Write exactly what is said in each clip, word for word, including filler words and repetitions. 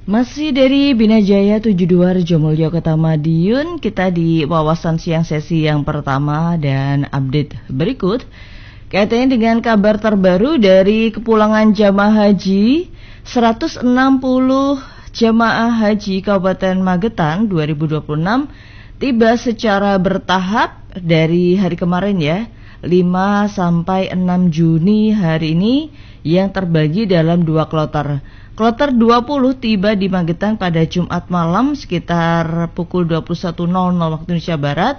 Masih dari Binajaya tujuh puluh dua Rejomulyo Kota Madiun, kita di wawasan siang sesi yang pertama dan update berikut kaitannya dengan kabar terbaru dari kepulangan jamaah haji seratus enam puluh jamaah haji Kabupaten Magetan dua ribu dua puluh enam tiba secara bertahap dari hari kemarin ya, lima sampai enam Juni hari ini yang terbagi dalam dua kloter. Kloter dua puluh tiba di Magetan pada Jumat malam sekitar pukul dua puluh satu nol nol waktu Indonesia Barat,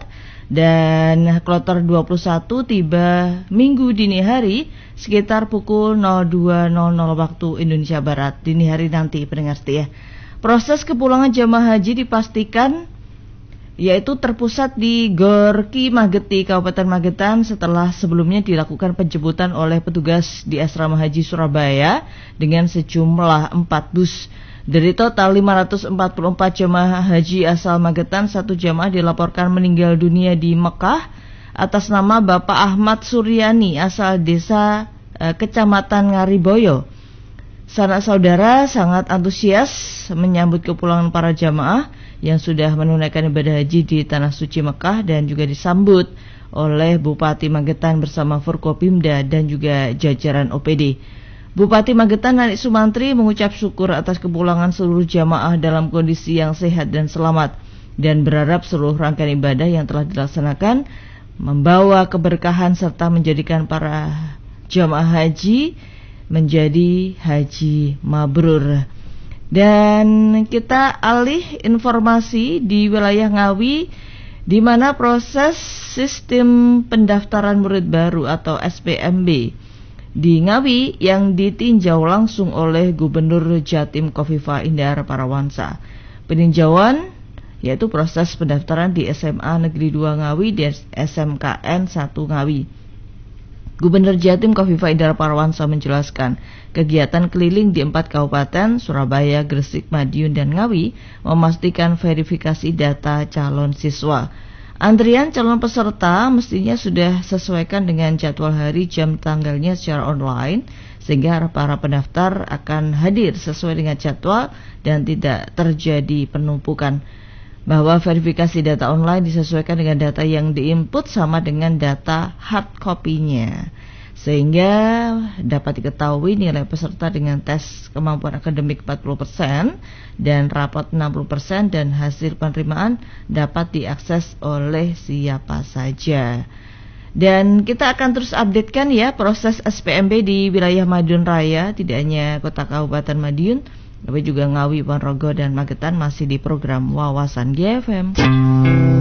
dan kloter dua puluh satu tiba Minggu dini hari sekitar pukul nol dua nol nol waktu Indonesia Barat dini hari nanti, pendengar setia. Proses kepulangan jamaah haji dipastikan yaitu terpusat di Gorki Mageti, Kabupaten Magetan, setelah sebelumnya dilakukan penjemputan oleh petugas di Asrama Haji Surabaya dengan sejumlah empat bus. Dari total lima ratus empat puluh empat jemaah haji asal Magetan, satu jemaah dilaporkan meninggal dunia di Mekah atas nama Bapak Ahmad Suryani asal desa eh, Kecamatan Ngariboyo. Sanak saudara sangat antusias menyambut kepulangan para jamaah yang sudah menunaikan ibadah haji di Tanah Suci Mekah dan juga disambut oleh Bupati Magetan bersama Forkopimda dan juga jajaran O P D. Bupati Magetan Nanik Sumantri mengucap syukur atas kepulangan seluruh jamaah dalam kondisi yang sehat dan selamat dan berharap seluruh rangkaian ibadah yang telah dilaksanakan membawa keberkahan serta menjadikan para jamaah haji menjadi haji mabrur. Dan kita alih informasi di wilayah Ngawi, di mana proses sistem pendaftaran murid baru atau S P M B di Ngawi yang ditinjau langsung oleh Gubernur Jatim Khofifah Indar Parawansa. Peninjauan yaitu proses pendaftaran di S M A Negeri dua Ngawi dan S M K N satu Ngawi. Gubernur Jatim Khofifah Indar Parawansa menjelaskan, kegiatan keliling di empat kabupaten Surabaya, Gresik, Madiun, dan Ngawi memastikan verifikasi data calon siswa. Antrian calon peserta mestinya sudah sesuaikan dengan jadwal hari jam tanggalnya secara online, sehingga para pendaftar akan hadir sesuai dengan jadwal dan tidak terjadi penumpukan. Bahwa verifikasi data online disesuaikan dengan data yang diinput sama dengan data hard copy-nya, sehingga dapat diketahui nilai peserta dengan tes kemampuan akademik empat puluh persen dan rapot enam puluh persen, dan hasil penerimaan dapat diakses oleh siapa saja. Dan kita akan terus updatekan ya proses S P M B di wilayah Madiun Raya, tidak hanya kota Kabupaten Madiun, tapi juga Ngawi, Ponorogo, dan Magetan masih di program Wawasan G F M.